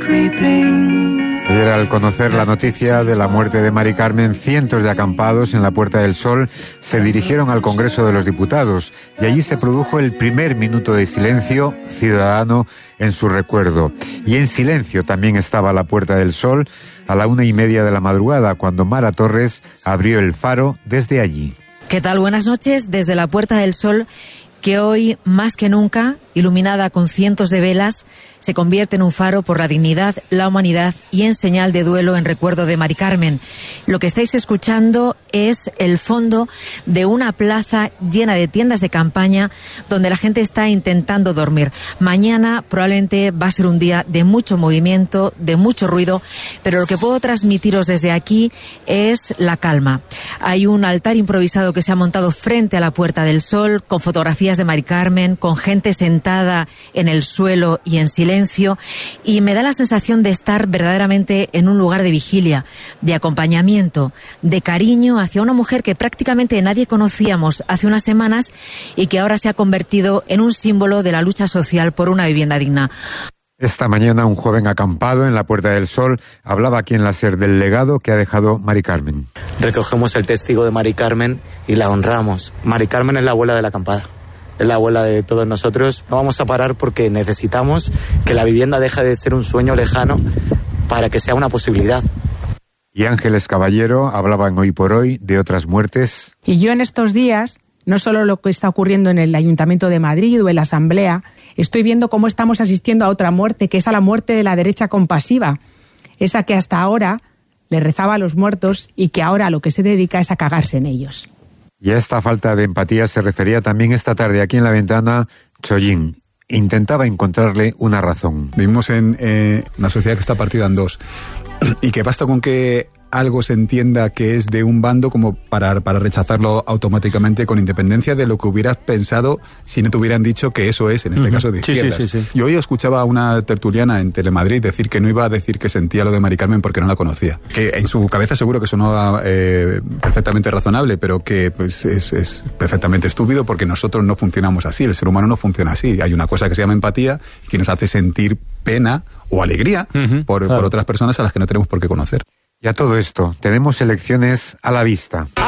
Ayer, al conocer la noticia de la muerte de Mari Carmen, cientos de acampados en la Puerta del Sol se dirigieron al Congreso de los Diputados y allí se produjo el primer minuto de silencio ciudadano en su recuerdo. Y en silencio también estaba la Puerta del Sol a la 1:30 de la madrugada, cuando Mara Torres abrió el faro desde allí. ¿Qué tal? Buenas noches desde la Puerta del Sol, que hoy, más que nunca, iluminada con cientos de velas, se convierte en un faro por la dignidad, la humanidad y en señal de duelo en recuerdo de Mari Carmen. Lo que estáis escuchando es el fondo de una plaza llena de tiendas de campaña donde la gente está intentando dormir. Mañana probablemente va a ser un día de mucho movimiento, de mucho ruido, pero lo que puedo transmitiros desde aquí es la calma. Hay un altar improvisado que se ha montado frente a la Puerta del Sol, con fotografías de Mari Carmen, con gente sentada en el suelo y en silencio, y me da la sensación de estar verdaderamente en un lugar de vigilia, de acompañamiento, de cariño hacia una mujer que prácticamente nadie conocíamos hace unas semanas y que ahora se ha convertido en un símbolo de la lucha social por una vivienda digna. Esta mañana un joven acampado en la Puerta del Sol hablaba aquí en la SER del legado que ha dejado Mari Carmen. Recogemos el testigo de Mari Carmen y la honramos. Mari Carmen es la abuela de la acampada. Es la abuela de todos nosotros. No vamos a parar porque necesitamos que la vivienda deje de ser un sueño lejano para que sea una posibilidad. Y Ángeles Caballero hablaba en Hoy por Hoy de otras muertes. Y yo en estos días, no solo lo que está ocurriendo en el Ayuntamiento de Madrid o en la Asamblea, estoy viendo cómo estamos asistiendo a otra muerte, que es a la muerte de la derecha compasiva. Esa que hasta ahora le rezaba a los muertos y que ahora lo que se dedica es a cagarse en ellos. Y a esta falta de empatía se refería también esta tarde aquí en La Ventana Chollín. Intentaba encontrarle una razón. Vivimos en una sociedad que está partida en dos y que basta con que algo se entienda que es de un bando como para rechazarlo automáticamente, con independencia de lo que hubieras pensado si no te hubieran dicho que eso es, en este caso, de izquierdas. Sí. Yo hoy escuchaba a una tertuliana en Telemadrid decir que no iba a decir que sentía lo de Mari Carmen porque no la conocía. Que en su cabeza seguro que sonaba perfectamente razonable, pero que pues es perfectamente estúpido porque nosotros no funcionamos así, el ser humano no funciona así. Hay una cosa que se llama empatía que nos hace sentir pena o alegría por otras personas a las que no tenemos por qué conocer. Y a todo esto, tenemos elecciones a la vista.